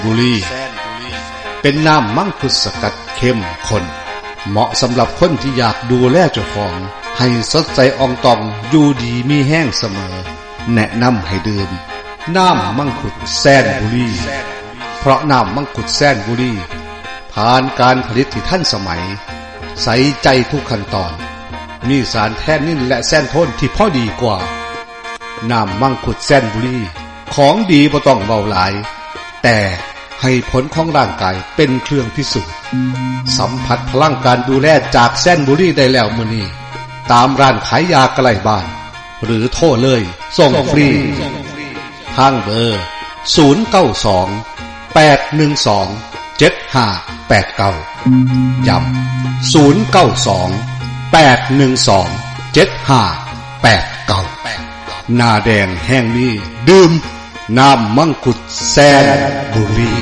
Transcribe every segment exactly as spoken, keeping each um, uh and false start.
บุรีเป็นน้ำมังคุดสกัดเข้มข้นเหมาะสำหรับคนที่อยากดูแลเจ้าของให้สดใสอ่องตองอยู่ดีมีแห้งเสมอแนะนำให้ดื่มน้ำมังคุดแสนบุรีเพราะน้ำมังคุดแสนบุรีผ่านการผลิตที่ทันสมัยใส่ใจทุกขั้นตอนมีสารแทนนินและแซนโทนที่พอดีกว่าน้ำมังคุดแสนบุรีของดีบ่ต้องเว้าหลายแต่ให้ผลของร่างกายเป็นเครื่องพิสูจน์สัมผัสพลังการดูแลจากแสนบุรีได้แล้วมื้อนี้ตามร้านขายยาใกล้บ้านหรือโทรเลยส่งฟรีทางเบอร์ศูนย์ เก้า สอง แปด หนึ่ง สอง เจ็ด ห้า แปด เก้าย้ำศูนย์ เก้า สอง แปด หนึ่ง สอง เจ็ด ห้า แปด เก้าหน้าแดงแห้งนี้ดื่มน้ำมังคุดแสนบุรี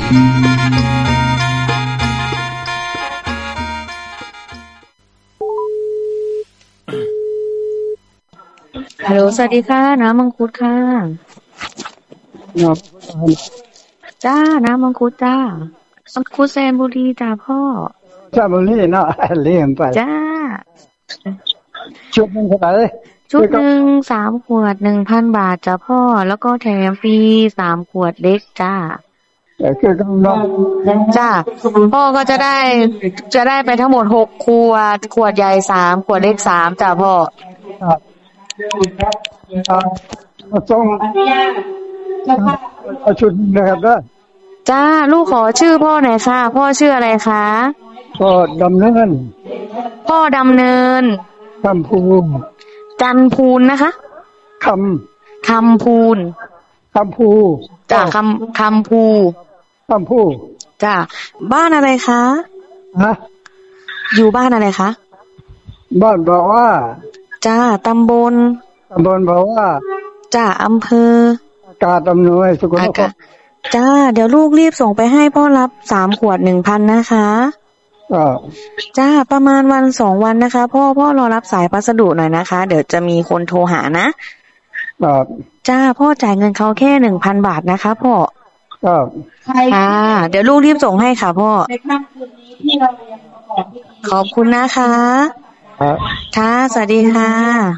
ฮัลโหลสวัสดีค่ะน้ำมังคุดค่ะจ้าน้ำมังคุดจ้ามังคุดแสนบุรีจ้าพ่อแสนบุรีเนาะเลี้ยงไปจ้าชุดนึงเท่าไหร่ชุดหนึ่งสามขวดหนึ่งพันบาทจ้าพ่อแล้วก็แถมฟรีสามขวดเล็กจ้าเออคือกำลังจ้าพ่อก็จะได้จะได้ไปทั้งหมดหกขวดขวดใหญ่สามขวดเล็กสามจ้าพ่อครับมาส่งเอาชุดนะครับด้วยจ้าลูกขอชื่อพ่อหน่อยค่ะพ่อชื่ออะไรคะพ่อดำเนินพ่อดำเนินคำพูนจันพูนนะคะคำคำพูนคำพูจ้าคำคำพูคำพูจ้าบ้านอะไรคะฮะอยู่บ้านอะไรคะบ้านบอกว่าจ้าตำบลตำบลบอกว่าจ้าอำเภออากาศอำนวยสกลนครจ้าเดี๋ยวลูกรีบส่งไปให้พ่อรับสามขวดหนึ่งพันนะคะอ่าจ้าประมาณวันสองวันนะคะพ่อพ่อรอรับสายพัสดุหน่อยนะคะเดี๋ยวจะมีคนโทรหานะครับจ้าพ่อจ่ายเงินเขาแค่หนึ่งพันบาทนะคะพ่อครับค่ะเดี๋ยวลูกรีบส่งให้ค่ะพ่อขอบคุณนะคะค่ะสวัสดีค่ะ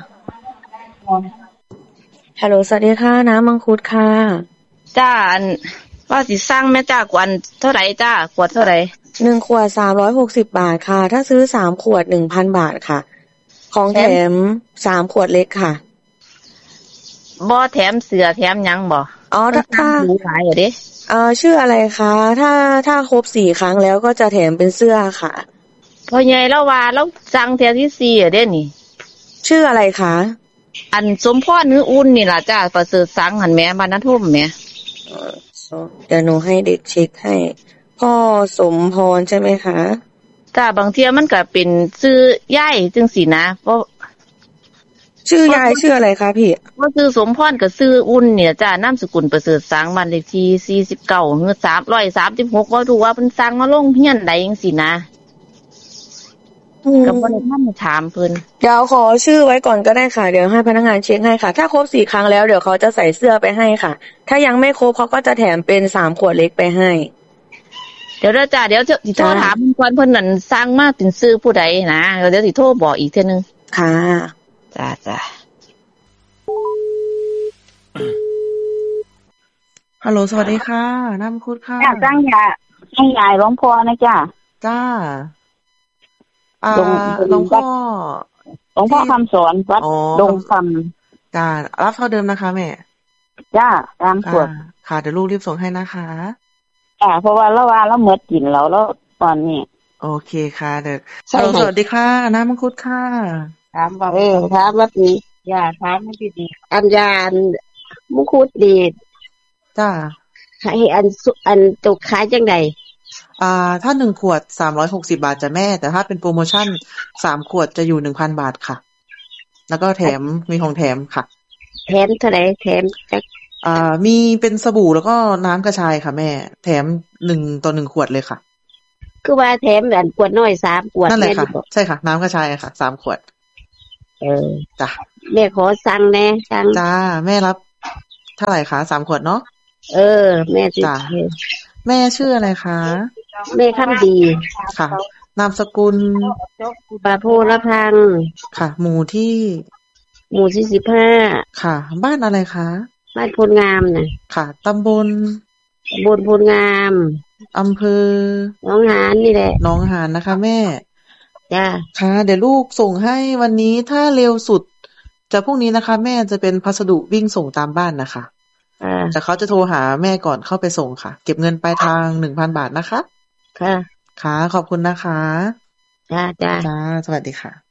ฮัลโหลสวัสดีค่ะน้ำมังคุดค่ะจ้าอันว่าสิสั่งแม่จ้ากวนเท่าไหร่จ้าขวดเท่าไหร่หนึ่งขวดสามร้อยหกสิบบาทค่ะถ้าซื้อสามขวดหนึ่งพันบาทค่ะของแถมสามขวดเล็กค่ะบ่แถมเสือแถมหยังบ่อ๋อถ้าขายอยู่ดิเอ่อชื่ออะไรคะถ้าถ้าครบสี่ครั้งแล้วก็จะแถมเป็นเสื้อค่ะพ่อใหญ่แล้วว่าแล้วสั่งเที่ยที่สี่อ่ะเด้นี่ชื่ออะไรคะอันสมพรนื้ออุ่นนี่ล่ะจ้าประเสริฐสังหั่นแหมบ้านนาทุ่มแหมเดี๋ยวหนูให้เด็กเช็คให้พ่อสมพรใช่ไหมคะจ้าบางเที่ยมันก็เป็นชื่อย่ายจังซี่นะเพราะชื่อยายชื่ออะไรคะพี่ว่าชื่อสมพรกับชื่ออุ่นเนี่ยจ้านามสกุลประเสริฐสังบ้านเลขที่สี่สิบเก้าหรือสามร้อยสามสิบหกบ่รู้ว่าเพิ่นสั่งมาลงเฮียนใดจังซี่นะก็บ่ได้ทันถามเพิ่นเดี๋ยวขอชื่อไว้ก่อนก็ได้ค่ะเดี๋ยวให้พนักงานเช็คให้ค่ะถ้าครบสี่ครั้งแล้วเดี๋ยวเขาจะใส่เสื้อไปให้ค่ะถ้ายังไม่ครบเขาก็จะแถมเป็นสามขวดเล็กไปให้เดี๋ยวจ้าเดี๋ยวสิโทรถามเพิ่นเพิ่นนั่นสั่งมาเป็นชื่อผู้ใดนะเดี๋ยวสิโทรบอกอีกเทื่อนึงค่ะจ้าจ้าฮัลโหลสวัสดีค่ะน้ำคุดค่ะจ้างยาให้ยายหลวงพ่อนะจ้าจ้าอ่าหลวงพ่อหลวงพ่อคำสอนวัดดงคำจ้ารับเท่าเดิมนะคะแม่จ้าตามขวดค่ะเดี๋ยวลูกรีบส่งให้นะคะจ้าเพราะว่าละว่าละเมิดกินแล้วแล้วตอนนี้โอเคค่ะเด็กสวัสดีค่ะน้ำมังคุดค่ะถามว่าเออถามว่าดียาถามไม่ดีอันยามังคุดดีจ้าให้อันอันตกขายจังไดอ่าถ้าหนึ่งขวดสามร้อยหกสิบบาทจะแม่แต่ถ้าเป็นโปรโมชั่นสามขวดจะอยู่หนึ่งพันบาทค่ะแล้วก็แถมมีของแถมค่ะแถมเท่าไหร่แถมจักอ่ามีเป็นสบู่แล้วก็น้ำกระชายค่ะแม่แถมหนึ่งต่อหนึ่งขวดเลยค่ะคือว่าแถมอันขวดน้อยสามขวดนั่นแหละค่ะใช่ค่ะน้ำกระชายค่ะสามขวดเออจ้ะแม่ขอสั่งแน่สั่งจ้าแม่รับเท่าไหร่คะสามขวดเนาะเออแม่จ้ะแม่ชื่ออะไรคะแม่คำดีค่ะนามสกุลปาโพละพังค่ะหมู่ที่หมู่ที่สิบห้าค่ะบ้านอะไรคะบ้านโพลงามน่ะค่ะตำบลตำบลโพลงามอำเภอหนองหานนี่แหละหนองหานนะคะแม่จ้าค่ะเดี๋ยวลูกส่งให้วันนี้ถ้าเร็วสุดจะพรุ่งนี้นะคะแม่จะเป็นพัสดุวิ่งส่งตามบ้านนะคะแต่เขาจะโทรหาแม่ก่อนเข้าไปส่งค่ะเก็บเงินปลายทางหนึ่งพันบาทนะคะค่ะค่ะขอบคุณนะคะจ้าจ้าจ้าสวัสดีค่ะ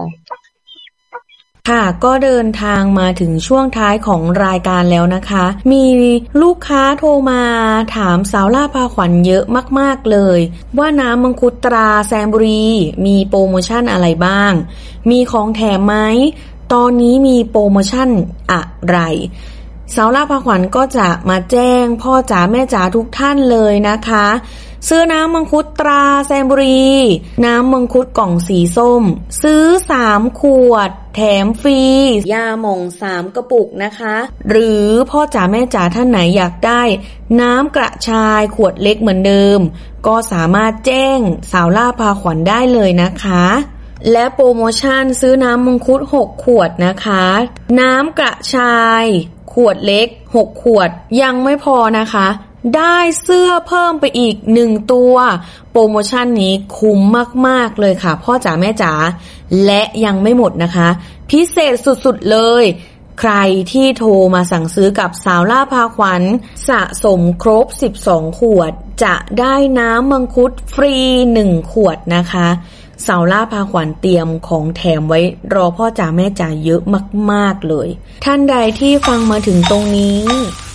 ค่ะก็เดินทางมาถึงช่วงท้ายของรายการแล้วนะคะมีลูกค้าโทรมาถามสาวล่าพาขวัญเยอะมากๆเลยว่าน้ำมังคุดตราแซมบุรีมีโปรโมชั่นอะไรบ้างมีของแถมไหมตอนนี้มีโปรโมชั่นอะไรสาวล่าพาขวัญก็จะมาแจ้งพ่อจ๋าแม่จ๋าทุกท่านเลยนะคะซื้อน้ำมังคุดตราแซมบุรีน้ำมังคุดกล่องสีส้มซื้อสามขวดแถมฟรียาหม่องสามกระปุกนะคะหรือพ่อจ๋าแม่จ๋าท่านไหนอยากได้น้ำกระชายขวดเล็กเหมือนเดิมก็สามารถแจ้งสาวล่าพาขวัญได้เลยนะคะและโปรโมชั่นซื้อน้ำมังคุดหกขวดนะคะน้ำกระชายขวดเล็กหกขวดยังไม่พอนะคะได้เสื้อเพิ่มไปอีกหนึ่งตัวโปรโมชั่นนี้คุ้มมากๆเลยค่ะพ่อจ๋าแม่จ๋าและยังไม่หมดนะคะพิเศษสุดๆเลยใครที่โทรมาสั่งซื้อกับสาวล่าพาขวัญสะสมครบสิบสองขวดจะได้น้ำมังคุดฟรีหนึ่งขวดนะคะสาวล่าพาขวัญเตรียมของแถมไว้รอพ่อจ๋าแม่จ๋าเยอะมากๆเลยท่านใดที่ฟังมาถึงตรงนี้